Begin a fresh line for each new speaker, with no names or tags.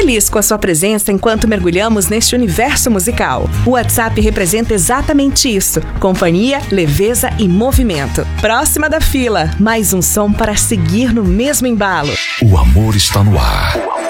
feliz com a sua presença enquanto mergulhamos neste universo musical. O WhatsApp representa exatamente isso: companhia, leveza e movimento. Próxima da fila, mais um som para seguir no mesmo embalo.
O amor está no ar.